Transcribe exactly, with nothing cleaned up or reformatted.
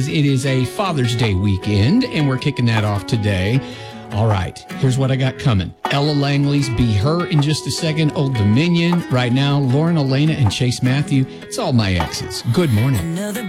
It is a Father's Day weekend, and we're kicking that off today. All right, here's what I got coming. Ella Langley's Be Her in just a second. Old Dominion right now. Lauren Elena and Chase Matthew. It's all my exes. Good morning. Another